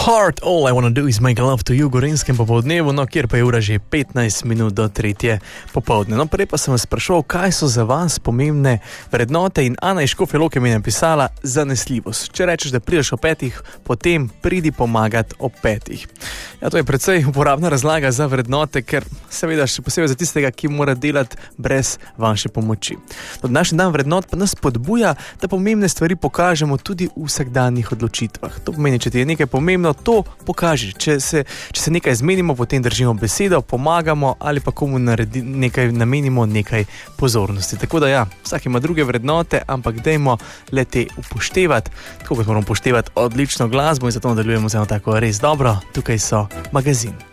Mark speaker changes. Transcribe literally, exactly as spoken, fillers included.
Speaker 1: Heart, all I wanna do is make love to you, Gorenjskem popoldnevu, no, kjer pa je ura že petnajst minut do tretje popoldne. No, prej pa sem vas sprašal, kaj so za vas pomembne vrednote, in Ana iz Škofje Loke mi je napisala zanesljivost. Če rečeš, da prideš ob petih, potem pridi pomagat ob petih. Ja, to je precej uporabna razlaga za vrednote, ker seveda še posebej za tistega, ki mora delati brez vaše pomoči. No, današnji dan vrednot pa nas spodbuja, da pomembne stvari pokažemo tudi v vsakdanjih odločitvah. To pomeni, če ti je nekaj pomembno, to pokaži. Če se, če se nekaj zmenimo, potem držimo besedo, pomagamo ali pa komu naredi, nekaj, namenimo nekaj pozornosti. Tako da ja, vsak ima druge vrednote, ampak dajmo le te upoštevati, tako kot moramo upoštevati odlično glasbo, in zato nadaljujemo z eno tako res dobro. Tukaj so Magazin.